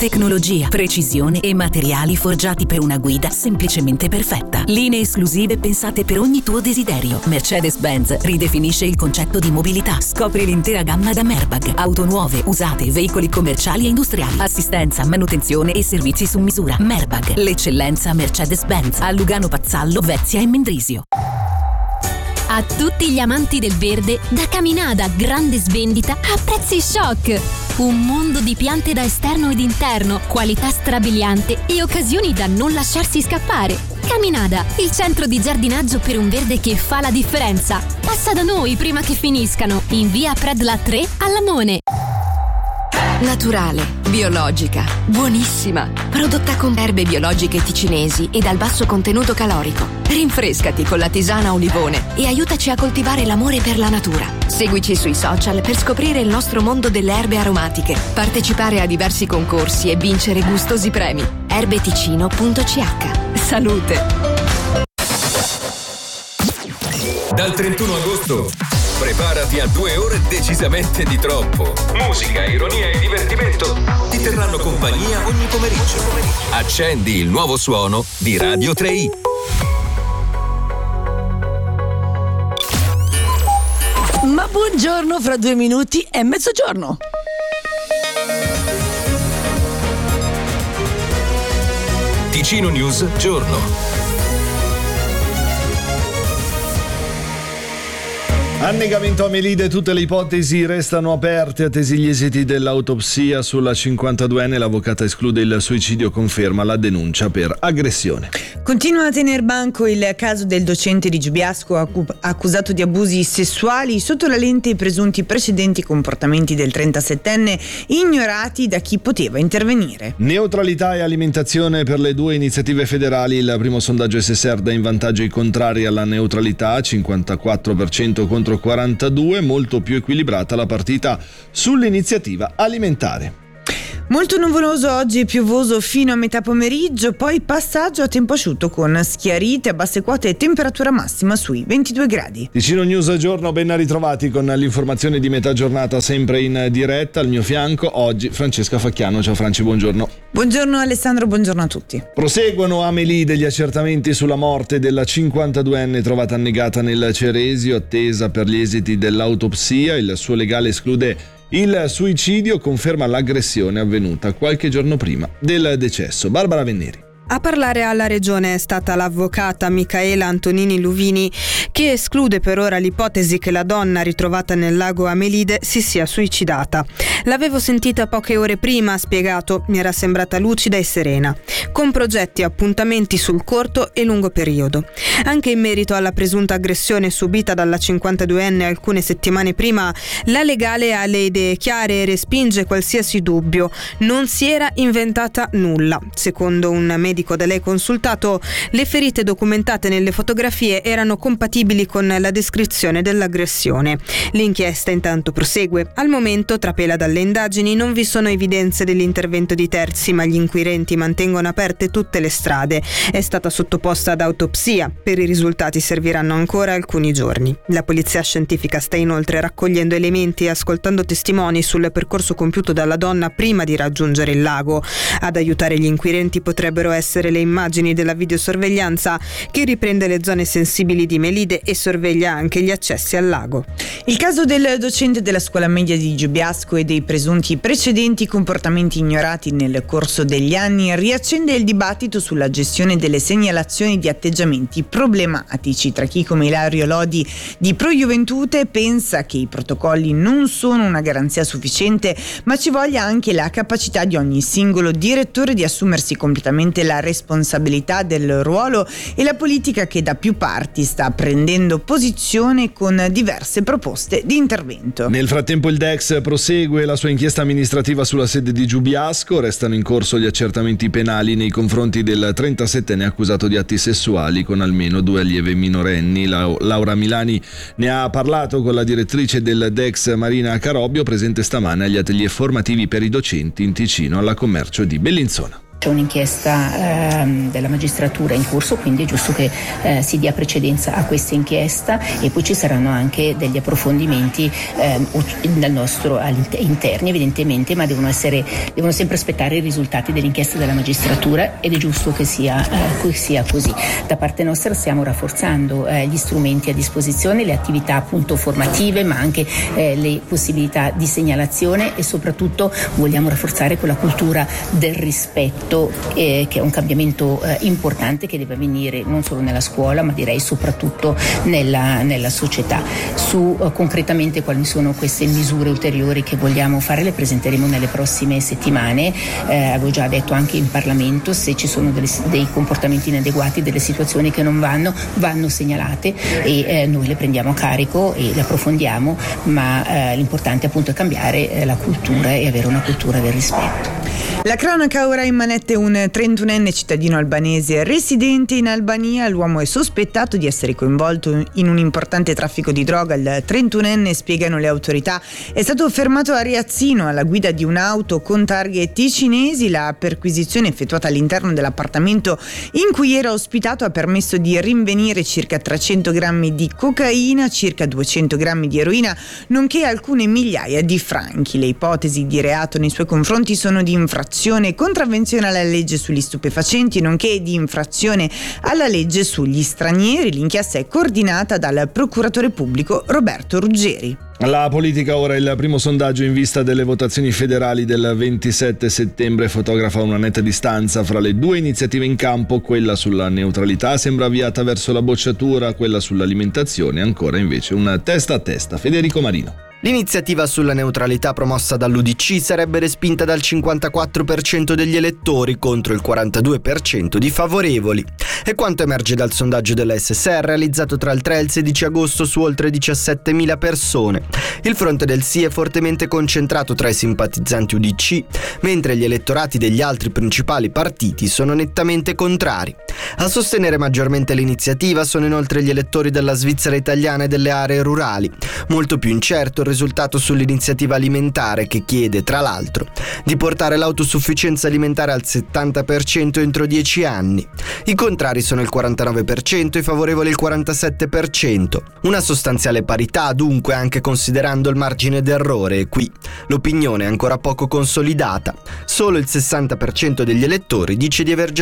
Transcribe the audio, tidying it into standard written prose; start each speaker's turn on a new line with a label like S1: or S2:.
S1: tecnologia, precisione e materiali forgiati per una guida semplicemente perfetta. Linee esclusive pensate per ogni tuo desiderio. Mercedes-Benz ridefinisce il concetto di mobilità. Scopri l'intera gamma da Merbag. Auto nuove, usate, veicoli commerciali e industriali. Assistenza, manutenzione e servizi su misura. Merbag, l'eccellenza Mercedes-Benz. A Lugano Pazzallo, Vezia e Mendrisio.
S2: A tutti gli amanti del verde, da Caminada, grande svendita a prezzi shock. Un mondo di piante da esterno ed interno, qualità strabiliante e occasioni da non lasciarsi scappare. Caminada, il centro di giardinaggio per un verde che fa la differenza. Passa da noi prima che finiscano. In via Predla 3 a Lamone.
S3: Naturale, biologica, buonissima. Prodotta con erbe biologiche ticinesi e dal basso contenuto calorico. Rinfrescati con la tisana olivone e aiutaci a coltivare l'amore per la natura. Seguici sui social per scoprire il nostro mondo delle erbe aromatiche, partecipare a diversi concorsi e vincere gustosi premi. erbeticino.ch. Salute!
S4: Dal 31 agosto preparati a 2 ore decisamente di troppo. Musica, ironia e divertimento ti terranno compagnia ogni pomeriggio. Accendi il nuovo suono di Radio 3i.
S5: Ma buongiorno, fra 2 minuti è mezzogiorno.
S4: Ticino News Giorno.
S6: Annegamento a Melide, tutte le ipotesi restano aperte attesi gli esiti dell'autopsia sulla 52enne. L'avvocata esclude il suicidio, conferma la denuncia per aggressione.
S7: Continua a tener banco il caso del docente di Giubiasco accusato di abusi sessuali. Sotto la lente i presunti precedenti comportamenti del 37enne ignorati da chi poteva intervenire.
S6: Neutralità e alimentazione per le 2 iniziative federali. Il primo sondaggio SSR dà in vantaggio i contrari alla neutralità, 54% contro 42, molto più equilibrata la partita sull'iniziativa alimentare.
S7: Molto nuvoloso oggi e piovoso fino a metà pomeriggio, poi passaggio a tempo asciutto con schiarite a basse quote e temperatura massima sui 22 gradi.
S6: Ticino News Giorno, ben ritrovati con l'informazione di metà giornata sempre in diretta. Al mio fianco oggi Francesca Facchiano. Ciao Franci, buongiorno.
S7: Buongiorno Alessandro, buongiorno a tutti.
S6: Proseguono a Melide gli accertamenti sulla morte della 52enne trovata annegata nel Ceresio, attesa per gli esiti dell'autopsia. Il suo legale esclude il suicidio, conferma l'aggressione avvenuta qualche giorno prima del decesso. Barbara Venneri.
S8: A parlare alla Regione è stata l'avvocata Micaela Antonini Luvini, che esclude per ora l'ipotesi che la donna ritrovata nel lago Amelide si sia suicidata. L'avevo sentita poche ore prima, ha spiegato, mi era sembrata lucida e serena, con progetti e appuntamenti sul corto e lungo periodo. Anche in merito alla presunta aggressione subita dalla 52enne alcune settimane prima, la legale ha le idee chiare e respinge qualsiasi dubbio. Non si era inventata nulla. Secondo un medico da lei consultato, le ferite documentate nelle fotografie erano compatibili con la descrizione dell'aggressione. L'inchiesta intanto prosegue. Al momento, trapela dalle indagini, non vi sono evidenze dell'intervento di terzi, ma gli inquirenti mantengono aperte tutte le strade. È stata sottoposta ad autopsia. Per i risultati serviranno ancora alcuni giorni. La polizia scientifica sta inoltre raccogliendo elementi e ascoltando testimoni sul percorso compiuto dalla donna prima di raggiungere il lago. Ad aiutare gli inquirenti potrebbero essere le immagini della videosorveglianza che riprende le zone sensibili di Melide e sorveglia anche gli accessi al lago.
S7: Il caso del docente della scuola media di Giubiasco e dei presunti precedenti comportamenti ignorati nel corso degli anni riaccende il dibattito sulla gestione delle segnalazioni di atteggiamenti problematici tra chi, come Ilario Lodi di Pro Juventute, pensa che i protocolli non sono una garanzia sufficiente, ma ci voglia anche la capacità di ogni singolo direttore di assumersi completamente la responsabilità del ruolo, e la politica che da più parti sta prendendo posizione con diverse proposte di intervento.
S6: Nel frattempo il DEX prosegue la sua inchiesta amministrativa sulla sede di Giubiasco. Restano in corso gli accertamenti penali nei confronti del 37enne accusato di atti sessuali con almeno 2 allieve minorenni. Laura Milani ne ha parlato con la direttrice del DEX Marina Carobbio, presente stamane agli atelier formativi per i docenti in Ticino alla Commercio di Bellinzona.
S9: C'è un'inchiesta della magistratura in corso, quindi è giusto che si dia precedenza a questa inchiesta, e poi ci saranno anche degli approfondimenti dal nostro interni evidentemente, ma devono sempre aspettare i risultati dell'inchiesta della magistratura, ed è giusto che sia così. Da parte nostra stiamo rafforzando gli strumenti a disposizione, le attività appunto formative, ma anche le possibilità di segnalazione, e soprattutto vogliamo rafforzare quella cultura del rispetto, che è un cambiamento importante che deve avvenire non solo nella scuola, ma direi soprattutto nella società. Concretamente quali sono queste misure ulteriori che vogliamo fare, le presenteremo nelle prossime settimane. Avevo già detto anche in Parlamento, se ci sono dei comportamenti inadeguati, delle situazioni che non vanno segnalate, e noi le prendiamo a carico e le approfondiamo, ma l'importante appunto è cambiare la cultura e avere una cultura del rispetto.
S7: La cronaca ora in manette: un 31enne cittadino albanese residente in Albania. L'uomo è sospettato di essere coinvolto in un importante traffico di droga. Il 31enne, spiegano le autorità, è stato fermato a Riazzino alla guida di un'auto con targhe ticinesi. La perquisizione effettuata all'interno dell'appartamento in cui era ospitato ha permesso di rinvenire circa 300 grammi di cocaina, circa 200 grammi di eroina, nonché alcune migliaia di franchi. Le ipotesi di reato nei suoi confronti sono di infrazione, contravvenzione alla legge sugli stupefacenti, nonché di infrazione alla legge sugli stranieri. L'inchiesta è coordinata dal procuratore pubblico Roberto Ruggeri.
S6: La politica ora: il primo sondaggio in vista delle votazioni federali del 27 settembre fotografa una netta distanza fra le due iniziative in campo. Quella sulla neutralità sembra avviata verso la bocciatura, quella sull'alimentazione ancora invece un testa a testa. Federico Marino.
S10: L'iniziativa sulla neutralità promossa dall'UDC sarebbe respinta dal 54% degli elettori contro il 42% di favorevoli. È quanto emerge dal sondaggio della SSR realizzato tra il 3 e il 16 agosto su oltre 17.000 persone. Il fronte del sì è fortemente concentrato tra i simpatizzanti UDC, mentre gli elettorati degli altri principali partiti sono nettamente contrari. A sostenere maggiormente l'iniziativa sono inoltre gli elettori della Svizzera italiana e delle aree rurali. Molto più incerto il risultato sull'iniziativa alimentare, che chiede, tra l'altro, di portare l'autosufficienza alimentare al 70% entro 10 anni. I contrari sono il 49%, i favorevoli il 47%. Una sostanziale parità, dunque, anche considerando il margine d'errore, e qui l'opinione è ancora poco consolidata. Solo il 60% degli elettori dice di aver già